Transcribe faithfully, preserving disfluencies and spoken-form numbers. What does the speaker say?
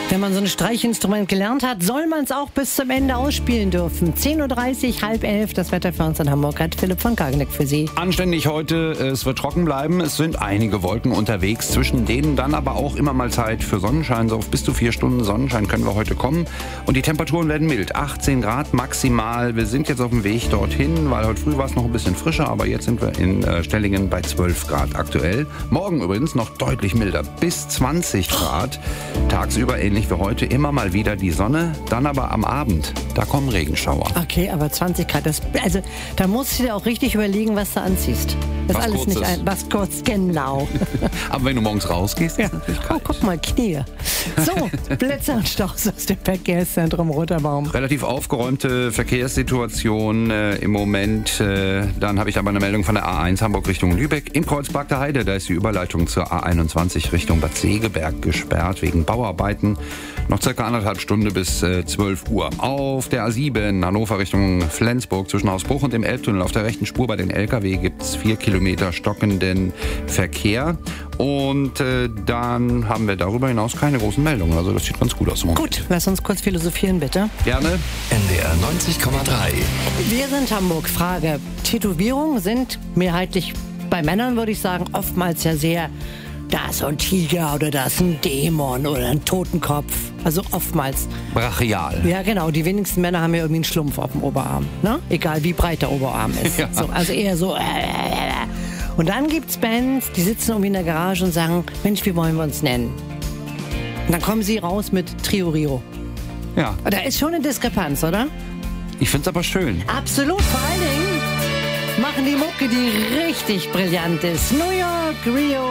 Wenn man so ein Streichinstrument gelernt hat, soll man es auch bis zum Ende ausspielen dürfen. zehn Uhr dreißig, halb elf, das Wetter für uns in Hamburg hat Philipp von Kagnick für Sie. Anständig heute, es wird trocken bleiben. Es sind einige Wolken unterwegs, zwischen denen dann aber auch immer mal Zeit für Sonnenschein. So auf bis zu vier Stunden Sonnenschein können wir heute kommen. Und die Temperaturen werden mild, achtzehn Grad maximal. Wir sind jetzt auf dem Weg dorthin, weil heute früh war es noch ein bisschen frischer, aber jetzt sind wir in äh, Stellingen bei zwölf Grad aktuell. Morgen übrigens noch deutlich milder, bis zwanzig Grad. Tagsüber ähnlich wie heute immer mal wieder die Sonne, dann aber am Abend, da kommen Regenschauer. Okay, aber zwanzig Grad, das, also da musst du dir auch richtig überlegen, was du anziehst. Das Was ist alles Kurzes. nicht ein, was kurz, genau. Aber wenn du morgens rausgehst, Ja. ist es natürlich Oh, kalt. guck mal, Knie. So, Blitze und Staus aus dem Verkehrszentrum Roterbaum. Relativ aufgeräumte Verkehrssituation äh, im Moment. Äh, dann habe ich aber eine Meldung von der A eins Hamburg Richtung Lübeck. Im Kreuzberg der Heide, da ist die Überleitung zur A einundzwanzig Richtung Bad Segeberg gesperrt wegen Bauarbeiten. Noch circa anderthalb Stunde bis äh, zwölf Uhr. Auf der A sieben Hannover Richtung Flensburg zwischen Hausbruch und dem Elbtunnel auf der rechten Spur bei den L K W gibt es vier Kilometer stockenden Verkehr. Und äh, dann haben wir darüber hinaus keine großen Meldungen. Also das sieht ganz gut aus. Gut, lass uns kurz philosophieren, bitte. Gerne. N D R neunzig Komma drei. Wir sind Hamburg. Frage. Tätowierungen sind mehrheitlich bei Männern, würde ich sagen, oftmals ja sehr, da ist so ein Tiger oder da ist ein Dämon oder ein Totenkopf. Also oftmals. Brachial. Ja, genau. Die wenigsten Männer haben ja irgendwie einen Schlumpf auf dem Oberarm. Ne? Egal wie breit der Oberarm ist. Ja. So, also eher so. Äh, Und dann gibt's Bands, die sitzen irgendwie in der Garage und sagen, Mensch, wie wollen wir uns nennen? Und dann kommen sie raus mit Trio Rio. Ja, Da ist schon eine Diskrepanz, oder? ich finde es aber schön. Absolut. Vor allen Dingen machen die Mucke, die richtig brillant ist. New York, Rio.